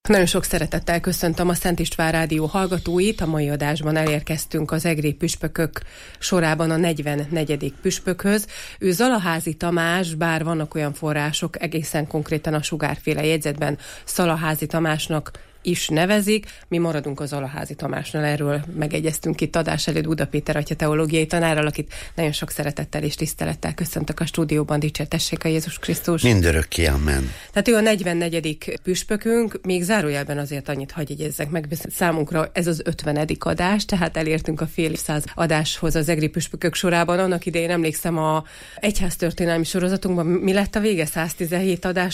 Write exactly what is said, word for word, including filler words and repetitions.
Nagyon sok szeretettel köszöntöm a Szent István Rádió hallgatóit. A mai adásban elérkeztünk az egri püspökök sorában a negyvennegyedik püspökhöz. Ő Zalaházi Tamás, bár vannak olyan források, egészen konkrétan a Sugárféle jegyzetben Szalaházi Tamásnak is nevezik. Mi maradunk az Zalaházi Tamásnál, erről megegyeztünk itt adás előtt Buda Péter atya teológiai tanárral, akit nagyon sok szeretettel és tisztelettel köszöntök a stúdióban. Dicsértessék a Jézus Krisztus! Mindörökké, amen. Tehát ő a negyvennegyedik püspökünk, még zárójelben azért annyit hadd jegyezzek meg, számunkra ez az ötvenedik adás, tehát elértünk a fél évszáz adáshoz az egri püspökök sorában. Annak idején emlékszem, a egyháztörténelmi sorozatunkban mi lett a vége? száztizenhét adás